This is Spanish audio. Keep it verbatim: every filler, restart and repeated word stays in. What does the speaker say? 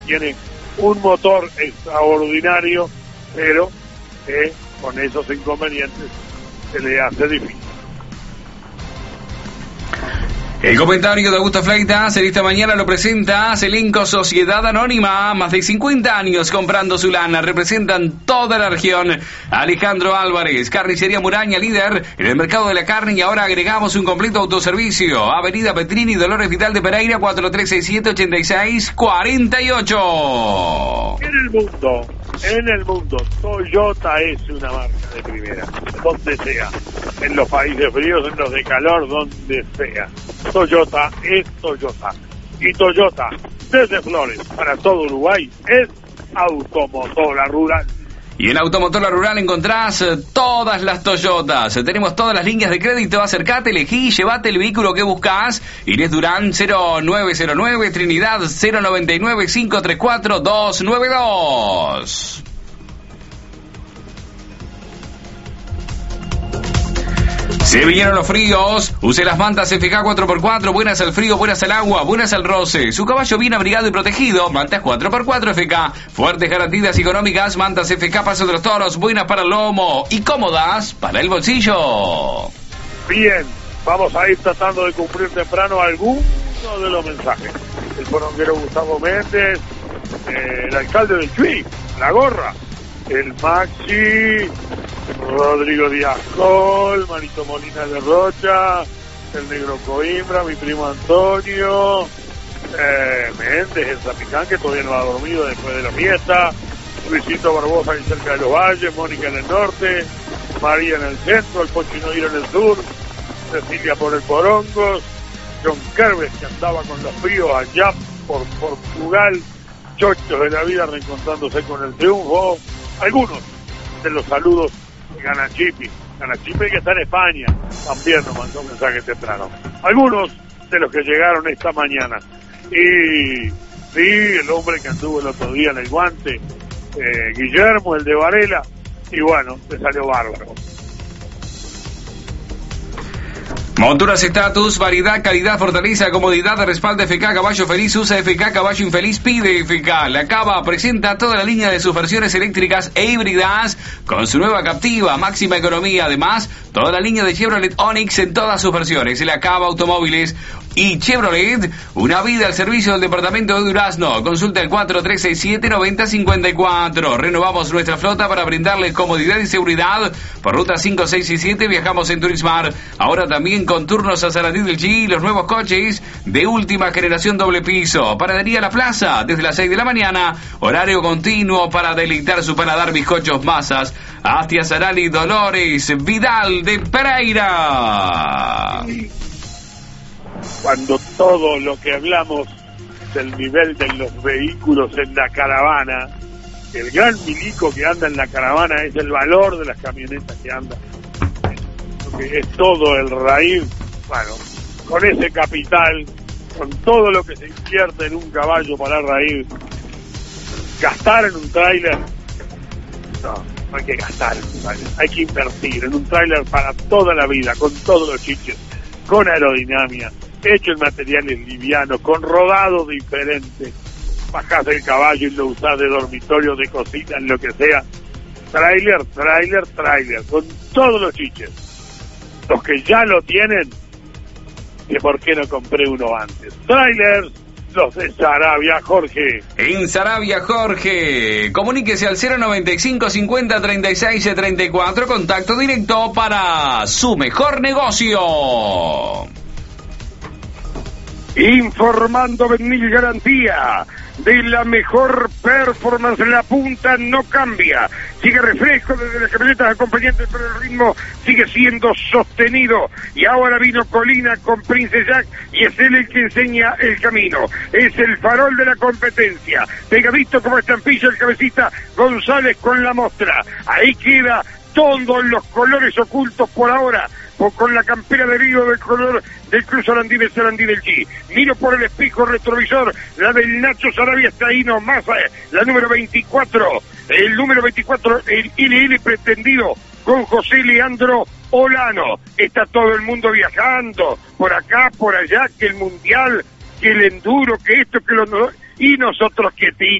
tiene un motor extraordinario, pero eh, con esos inconvenientes se le hace difícil. El comentario de Augusto Fleitas en esta mañana lo presenta Celenco Sociedad Anónima. Más de cincuenta años comprando su lana. Representan toda la región. Alejandro Álvarez, Carnicería Muraña, líder en el mercado de la carne. Y ahora agregamos un completo autoservicio. Avenida Petrini, Dolores Vidal de Pereira, cuatro tres seis siete, ocho seis cuatro ocho. En el mundo, en el mundo, Toyota es una marca de primera. Donde sea. En los países fríos, en los de calor, donde sea. Toyota es Toyota. Y Toyota, desde Flores para todo Uruguay, es Automotora Rural. Y en Automotora Rural encontrás todas las Toyotas. Tenemos todas las líneas de crédito. Acercate, elegí, llevate el vehículo que buscas. Inés Durán, cero nueve cero nueve, Trinidad, cero nueve nueve, cinco tres cuatro, dos nueve dos. Se vinieron los fríos, use las mantas F K cuatro por cuatro, buenas al frío, buenas al agua, buenas al roce. Su caballo bien abrigado y protegido, mantas cuatro por cuatro F K, fuertes garantías económicas, mantas F K Paso de los Toros, buenas para el lomo y cómodas para el bolsillo. Bien, vamos a ir tratando de cumplir temprano algunos de los mensajes. El foronguero Gustavo Méndez, eh, el alcalde del Chuy, La Gorra, el Maxi, Rodrigo Díaz Col, Marito Molina de Rocha, el negro Coimbra, mi primo Antonio, eh, Méndez, el Zapicán, que todavía no ha dormido después de la fiesta, Luisito Barbosa ahí cerca de los Valles, Mónica en el norte, María en el centro, el Pochinoiro en el sur, Cecilia por el Porongos, John Kerves, que andaba con los fríos allá por Portugal, chochos de la vida reencontrándose con el triunfo. Algunos de los saludos de Ganachipi, Ganachipi que está en España, también nos mandó un mensaje temprano. Algunos de los que llegaron esta mañana. Y sí, el hombre que anduvo el otro día en el guante, eh, Guillermo, el de Varela, y bueno, le salió bárbaro. Monturas Status, variedad, calidad, fortaleza, comodidad, respalda F K, caballo feliz, usa F K, caballo infeliz, pide F K. La Cava presenta toda la línea de sus versiones eléctricas e híbridas con su nueva Captiva, máxima economía. Además, toda la línea de Chevrolet Onix en todas sus versiones. La Cava Automóviles y Chevrolet, una vida al servicio del departamento de Durazno. Consulta el cuatro tres seis siete, nueve cero cinco cuatro. Renovamos nuestra flota para brindarle comodidad y seguridad. Por ruta cinco seis y siete viajamos en Turismar. Ahora también con turnos a Sarandí del G, los nuevos coches de última generación doble piso. Panadería La Plaza, desde las seis de la mañana. Horario continuo para deleitar su paladar, bizcochos, masas. Astia Sarali, Dolores Vidal de Pereira. Cuando todo lo que hablamos del nivel de los vehículos en la caravana, el gran milico que anda en la caravana es el valor de las camionetas que andan, que es todo el raíz. Bueno, con ese capital, con todo lo que se invierte en un caballo para raíz, gastar en un tráiler, no, no hay que gastar en un tráiler, hay que invertir en un tráiler para toda la vida, con todos los chiches, con aerodinámica, hecho en materiales livianos, con rodado diferente. Bajás el caballo y lo usás de dormitorio, de cocina, en lo que sea. Trailer, trailer, trailer, con todos los chiches. Los que ya lo tienen, que por qué no compré uno antes. Trailers, los de Sarabia, Jorge. En Sarabia, Jorge. Comuníquese al cero noventa y cinco, cincuenta, treinta y seis, treinta y cuatro. Contacto directo para su mejor negocio. Informando Benil Garantía de la mejor performance, la punta no cambia, sigue refresco desde las camionetas acompañantes, pero el ritmo sigue siendo sostenido. Y ahora vino Colina con Prince Jack y es él el que enseña el camino, es el farol de la competencia, pegadito como estampilla el cabecita González con la mostra. Ahí queda todos los colores ocultos por ahora, con la campera de Río del color del Cruz Sarandí del Sarandí del G. Miro por el espejo retrovisor, la del Nacho Sarabia está ahí nomás, la número veinticuatro, el número veinticuatro, el L L pretendido con José Leandro Olano. Está todo el mundo viajando, por acá, por allá, que el Mundial, que el Enduro, que esto, que lo... y nosotros quietitos.